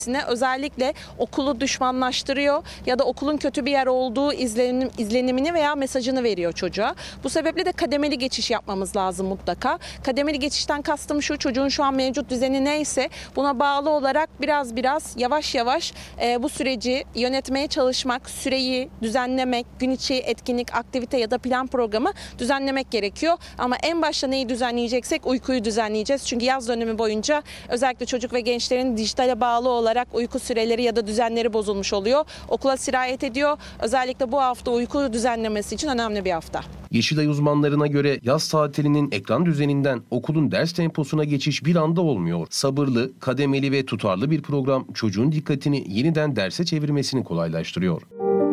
özellikle okulu düşmanlaştırıyor ya da okulun kötü bir yer olduğu izlenimini veya mesajını veriyor çocuğa. Bu sebeple de kademeli geçiş yapmamız lazım mutlaka. Kademeli geçişten kastım şu: çocuğun şu an mevcut düzeni neyse buna bağlı olarak biraz yavaş yavaş bu süreci yönetmeye çalışmak, süreyi düzenlemek, gün içi etkinlik, aktivite ya da plan programı düzenlemek gerekiyor. Ama en başta neyi düzenleyeceksek uykuyu düzenleyeceğiz. Çünkü yaz dönemi boyunca özellikle çocuk ve gençlerin dijitale bağlı olarak uyku süreleri ya da düzenleri bozulmuş oluyor. Okula sirayet ediyor. Özellikle bu hafta uyku düzenlemesi için önemli bir hafta. Yeşilay uzmanlarına göre yaz tatilinin ekran düzeninden okulun ders temposuna geçiş bir anda olmuyor. Sabırlı, kademeli ve tutarlı bir program çocuğun dikkatini yeniden derse çevirmesini kolaylaştırıyor.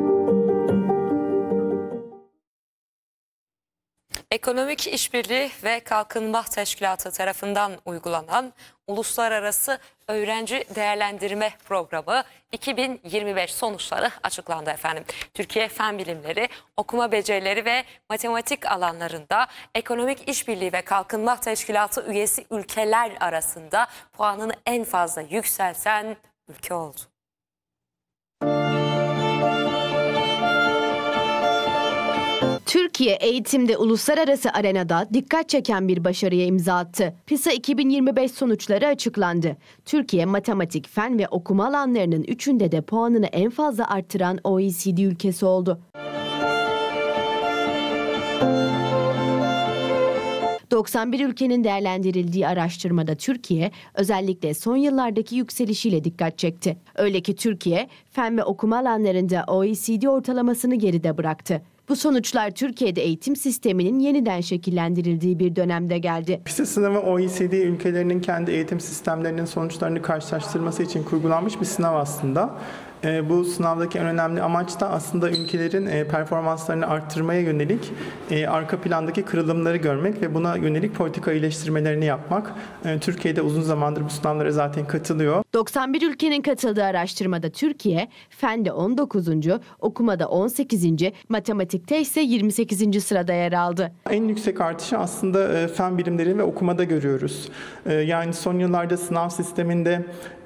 Ekonomik İşbirliği ve Kalkınma Teşkilatı tarafından uygulanan Uluslararası Öğrenci Değerlendirme Programı 2025 sonuçları açıklandı efendim. Türkiye Fen Bilimleri, Okuma Becerileri ve Matematik alanlarında Ekonomik İşbirliği ve Kalkınma Teşkilatı üyesi ülkeler arasında puanını en fazla yükselten ülke oldu. Türkiye eğitimde uluslararası arenada dikkat çeken bir başarıya imza attı. PISA 2025 sonuçları açıklandı. Türkiye matematik, fen ve okuma alanlarının üçünde de puanını en fazla arttıran OECD ülkesi oldu. 91 ülkenin değerlendirildiği araştırmada Türkiye özellikle son yıllardaki yükselişiyle dikkat çekti. Öyle ki Türkiye fen ve okuma alanlarında OECD ortalamasını geride bıraktı. Bu sonuçlar Türkiye'de eğitim sisteminin yeniden şekillendirildiği bir dönemde geldi. PISA sınavı OECD ülkelerinin kendi eğitim sistemlerinin sonuçlarını karşılaştırması için kurgulanmış bir sınav aslında. Bu sınavdaki en önemli amaç da aslında ülkelerin performanslarını arttırmaya yönelik arka plandaki kırılımları görmek ve buna yönelik politika iyileştirmelerini yapmak. Türkiye'de uzun zamandır bu sınavlara zaten katılıyor. 91 ülkenin katıldığı araştırmada Türkiye, fende 19. okumada 18. matematikte ise 28. sırada yer aldı. En yüksek artışı aslında fen bilimleri ve okumada görüyoruz. Yani son yıllarda sınav sisteminde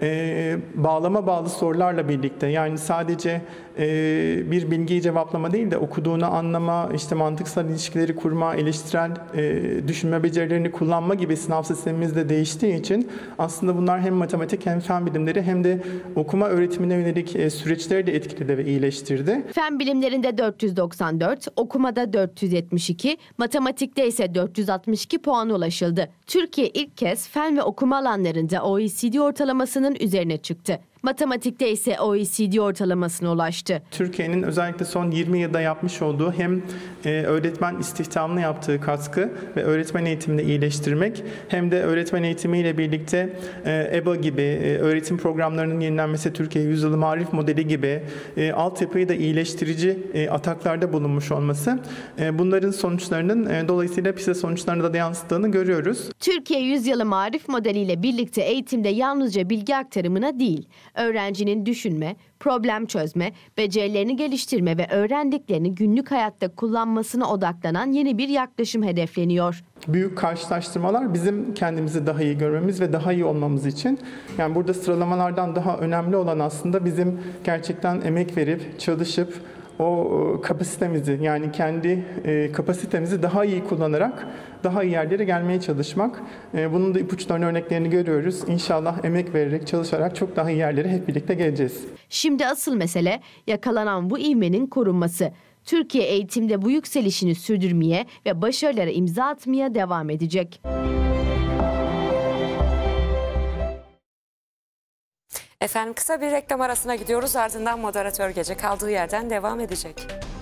bağlama bağlı sorularla birlikte, yani sadece bir bilgiyi cevaplama değil de okuduğunu anlama, işte mantıksal ilişkileri kurma, eleştirel düşünme becerilerini kullanma gibi sınav sistemimiz de değiştiği için aslında bunlar hem matematik hem fen bilimleri hem de okuma öğretimine yönelik süreçleri de etkiledi ve iyileştirdi. Fen bilimlerinde 494, okumada 472, matematikte ise 462 puana ulaşıldı. Türkiye ilk kez fen ve okuma alanlarında OECD ortalamasının üzerine çıktı. Matematikte ise OECD ortalamasına ulaştı. Türkiye'nin özellikle son 20 yılda yapmış olduğu hem öğretmen istihdamına yaptığı katkı ve öğretmen eğitimini iyileştirmek hem de öğretmen eğitimiyle birlikte EBA gibi öğretim programlarının yenilenmesi, Türkiye Yüzyılı Marif Modeli gibi altyapıyı da iyileştirici ataklarda bulunmuş olması bunların sonuçlarının dolayısıyla PISA sonuçlarına da yansıttığını görüyoruz. Türkiye Yüzyılı Marif Modeli ile birlikte eğitimde yalnızca bilgi aktarımına değil, öğrencinin düşünme, problem çözme, becerilerini geliştirme ve öğrendiklerini günlük hayatta kullanmasına odaklanan yeni bir yaklaşım hedefleniyor. Büyük karşılaştırmalar bizim kendimizi daha iyi görmemiz ve daha iyi olmamız için. Yani burada sıralamalardan daha önemli olan aslında bizim gerçekten emek verip, çalışıp o kapasitemizi, yani kendi kapasitemizi daha iyi kullanarak daha iyi yerlere gelmeye çalışmak. Bunun da ipuçlarının örneklerini görüyoruz. İnşallah emek vererek, çalışarak çok daha iyi yerlere hep birlikte geleceğiz. Şimdi asıl mesele yakalanan bu ivmenin korunması. Türkiye eğitimde bu yükselişini sürdürmeye ve başarılara imza atmaya devam edecek. Efendim kısa bir reklam arasına gidiyoruz, ardından moderatör gece kaldığı yerden devam edecek.